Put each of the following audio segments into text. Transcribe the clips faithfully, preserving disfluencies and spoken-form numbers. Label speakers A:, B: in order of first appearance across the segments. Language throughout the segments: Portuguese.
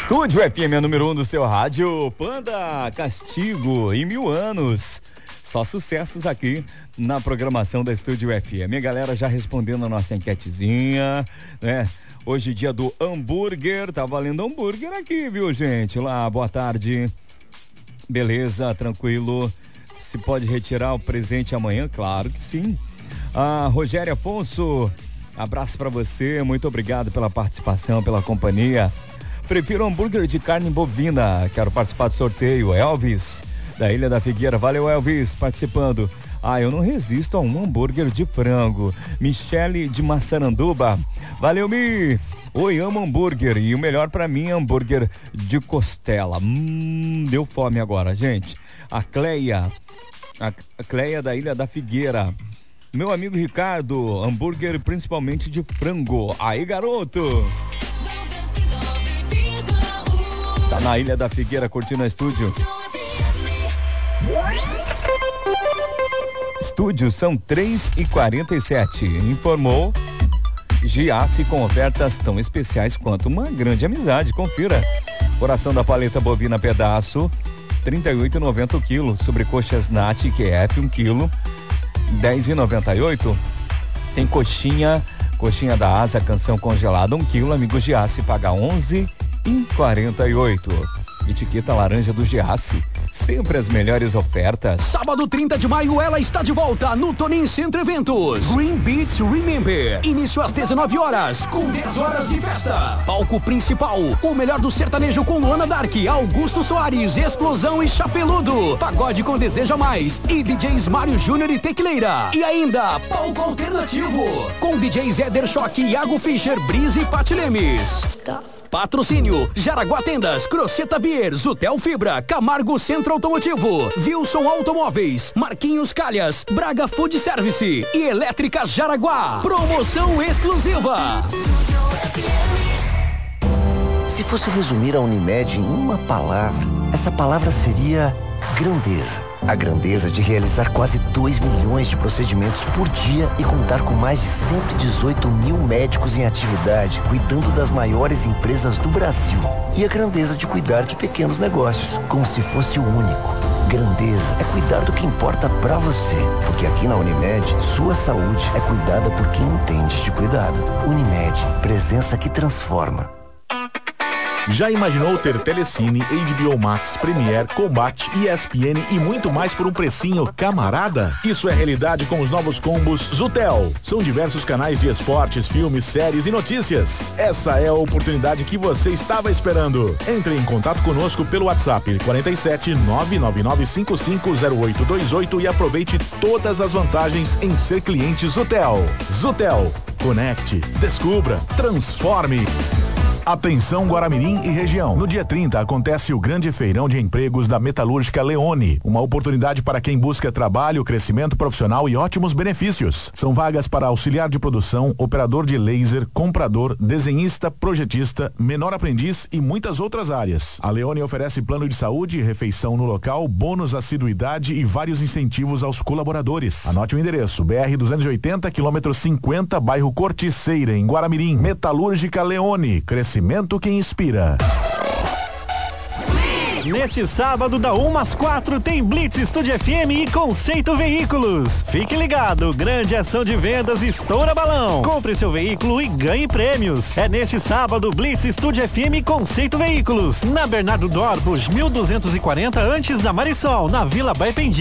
A: Estúdio F M, número um do seu rádio. Panda, Castigo e Mil Anos. Só sucessos aqui na programação da Estúdio F M. A galera já respondendo a nossa enquetezinha, né? Hoje dia do hambúrguer, tá valendo hambúrguer aqui, viu, gente? Lá, boa tarde. Beleza, tranquilo. Se pode retirar o presente amanhã? Claro que sim. Ah, Rogério Afonso, abraço pra você, muito obrigado pela participação, pela companhia. Prefiro hambúrguer de carne bovina, quero participar do sorteio. Elvis, da Ilha da Figueira, valeu Elvis, participando. Ah, eu não resisto a um hambúrguer de frango. Michele de Massaranduba, valeu Mi. Oi, amo hambúrguer e o melhor pra mim é hambúrguer de costela. Hum, deu fome agora, gente. A Cleia, a, a Cleia da Ilha da Figueira. Meu amigo Ricardo, hambúrguer principalmente de frango. Aí, garoto. Tá na Ilha da Figueira curtindo a estúdio. Estúdio são três e quarenta e sete. Informou Giasse com ofertas tão especiais quanto uma grande amizade. Confira. Coração da paleta bovina pedaço, trinta e oito e noventa o quilo. Sobrecoxas Nati Q F um quilo, dez e noventa e oito. Tem coxinha, coxinha da asa, canção congelada um quilo. Amigo Giasse paga onze e quarenta e oito. Etiqueta laranja do Giasse. Sempre as melhores ofertas.
B: Sábado trinta de maio, ela está de volta no Tonin Centro Eventos. Green Beats Remember. Início às dezenove horas, com dez horas de festa. Palco principal, o melhor do sertanejo com Luana Dark, Augusto Soares, Explosão e Chapeludo. Pagode com Deseja Mais e D Js Mário Júnior e Tecleira. E ainda, palco alternativo, com D Js Éder Choque, Iago Fischer, Brise e Pati Lemes. Stop. Patrocínio, Jaraguá Tendas, Crosseta Beer, Zutel Fibra, Camargo Centro Automotivo, Wilson Automóveis, Marquinhos Calhas, Braga Food Service e Elétrica Jaraguá. Promoção exclusiva.
C: Se fosse resumir a Unimed em uma palavra, essa palavra seria grandeza. A grandeza de realizar quase dois milhões de procedimentos por dia e contar com mais de cento e dezoito mil médicos em atividade, cuidando das maiores empresas do Brasil. E a grandeza de cuidar de pequenos negócios, como se fosse o único. Grandeza é cuidar do que importa pra você, porque aqui na Unimed, sua saúde é cuidada por quem entende de cuidado. Unimed, presença que transforma.
D: Já imaginou ter Telecine, H B O Max, Premiere, Combat, E S P N e muito mais por um precinho camarada? Isso é realidade com os novos combos Zutel. São diversos canais de esportes, filmes, séries e notícias. Essa é a oportunidade que você estava esperando. Entre em contato conosco pelo WhatsApp quarenta e sete, nove nove nove cinco cinco zero oito dois oito e aproveite todas as vantagens em ser cliente Zutel. Zutel. Conecte, descubra, transforme. Atenção Guaramirim e região. No dia trinta acontece o grande feirão de empregos da Metalúrgica Leone. Uma oportunidade para quem busca trabalho, crescimento profissional e ótimos benefícios. São vagas para auxiliar de produção, operador de laser, comprador, desenhista, projetista, menor aprendiz e muitas outras áreas. A Leone oferece plano de saúde, refeição no local, bônus assiduidade e vários incentivos aos colaboradores. Anote o endereço: B R duzentos e oitenta, quilômetro cinquenta, bairro Corticeira, em Guaramirim. Metalúrgica Leone. Crescimento Crescimento que inspira.
E: Neste sábado, da uma às quatro, tem Blitz Estúdio F M e Conceito Veículos. Fique ligado, grande ação de vendas estoura balão. Compre seu veículo e ganhe prêmios. É neste sábado, Blitz Estúdio F M e Conceito Veículos, na Bernardo Dorbos, mil duzentos e quarenta, antes da Marisol, na Vila Baipendi.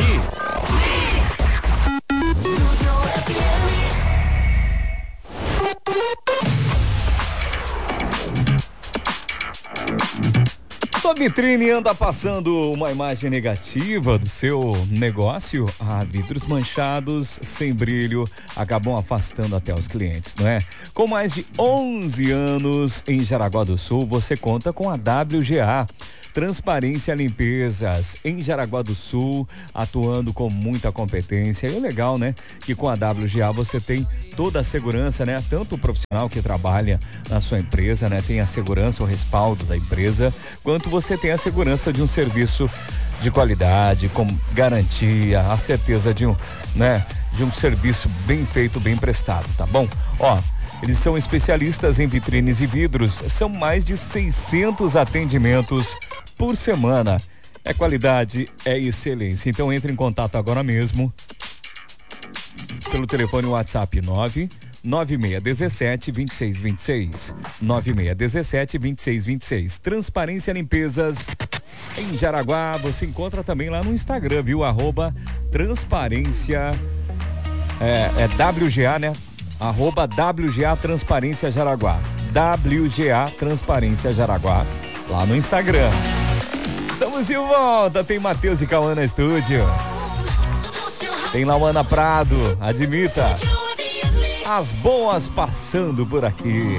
A: Sua vitrine anda passando uma imagem negativa do seu negócio? Ah, vidros manchados, sem brilho, acabam afastando até os clientes, não é? Com mais de onze anos em Jaraguá do Sul, você conta com a W G A. Transparência Limpezas, em Jaraguá do Sul, atuando com muita competência. E o legal, né? Que com a W G A você tem toda a segurança, né? Tanto o profissional que trabalha na sua empresa, né? Tem a segurança, o respaldo da empresa, quanto você tem a segurança de um serviço de qualidade, com garantia, a certeza de um, né? De um serviço bem feito, bem prestado, tá bom? Ó, Eles são especialistas em vitrines e vidros. São mais de seiscentos atendimentos por semana. É qualidade, é excelência. Então entre em contato agora mesmo pelo telefone WhatsApp nove nove seis um sete, dois seis dois seis. nove seis um sete, dois seis dois seis. Transparência Limpezas em Jaraguá. Você encontra também lá no Instagram, viu? Arroba Transparência. É, é W G A, né? Arroba W G A Transparência Jaraguá. W G A Transparência Jaraguá. Lá no Instagram. Estamos de volta. Tem Matheus e Cauã no estúdio. Tem Lauana Prado. Admita. As boas passando por aqui.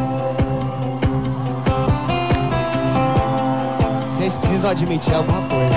F: Vocês precisam admitir alguma coisa.